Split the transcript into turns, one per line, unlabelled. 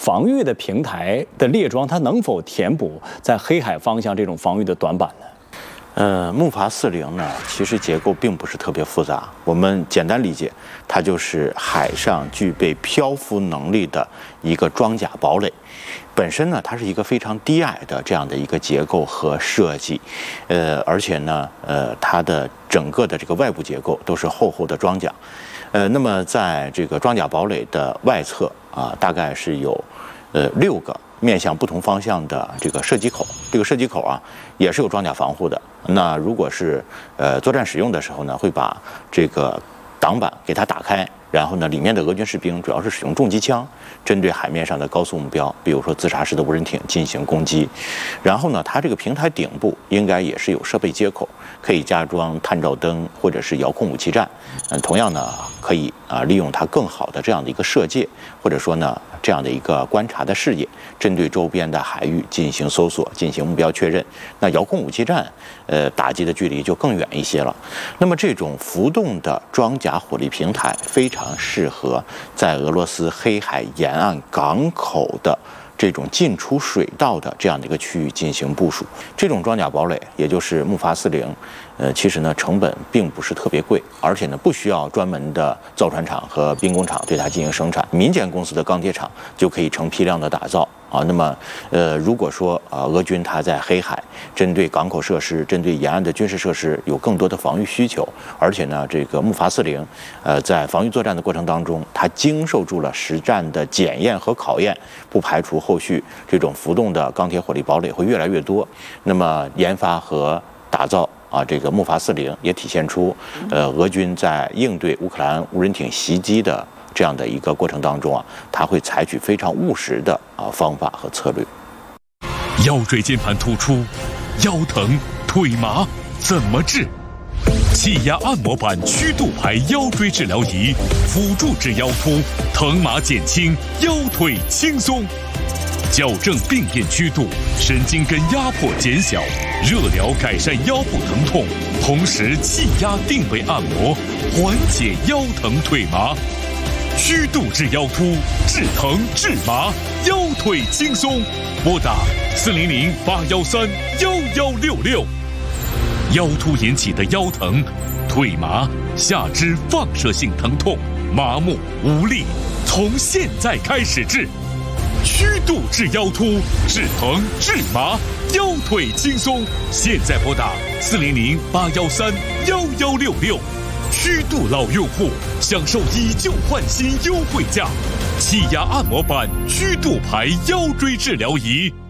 防御的平台的列装，它能否填补在黑海方向这种防御的短板呢？
木筏40呢，其实结构并不是特别复杂，我们简单理解，它就是海上具备漂浮能力的一个装甲堡垒。本身呢，它是一个非常低矮的这样的一个结构和设计，而且呢，它的整个的这个外部结构都是厚厚的装甲。那么在这个装甲堡垒的外侧啊，大概是有6个面向不同方向的这个射击口，这个射击口啊也是有装甲防护的。那如果是作战使用的时候呢，会把这个挡板给它打开，然后呢，里面的俄军士兵主要是使用重机枪，针对海面上的高速目标，比如说自杀式的无人艇进行攻击。然后呢，它这个平台顶部应该也是有设备接口，可以加装探照灯或者是遥控武器站。同样呢，可以利用它更好的这样的一个射界，或者说呢这样的一个观察的视野，针对周边的海域进行搜索，进行目标确认。那遥控武器站，打击的距离就更远一些了。那么这种浮动的装甲火力平台非常适合在俄罗斯黑海沿岸港口的这种进出水道的这样的一个区域进行部署。这种装甲堡垒，也就是木筏40，其实呢成本并不是特别贵，而且呢不需要专门的造船厂和兵工厂对它进行生产，民间公司的钢铁厂就可以成批量的打造啊。那么如果说俄军它在黑海针对港口设施、针对沿岸的军事设施有更多的防御需求，而且呢这个木筏40在防御作战的过程当中，它经受住了实战的检验和考验，不排除后续这种浮动的钢铁火力堡垒会越来越多。那么研发和打造这个木筏40也体现出，俄军在应对乌克兰无人艇袭击的这样的一个过程当中它会采取非常务实的方法和策略。
腰椎间盘突出、腰疼、腿麻怎么治？气压按摩板曲度排腰椎治疗仪，辅助治腰突，疼麻减轻，腰腿轻松。矫正病变曲度，神经根压迫减小，热疗改善腰部疼痛，同时气压定位按摩，缓解腰疼腿麻。曲度治腰突，治疼治麻，腰腿轻松。拨打400-813-1166。腰突引起的腰疼、腿麻、下肢放射性疼痛、麻木无力，从现在开始治。曲度治腰突，治疼治麻，腰腿轻松。现在拨打400-813-1166。曲度老用户享受以旧换新优惠价，气压按摩板曲度排腰椎治疗仪。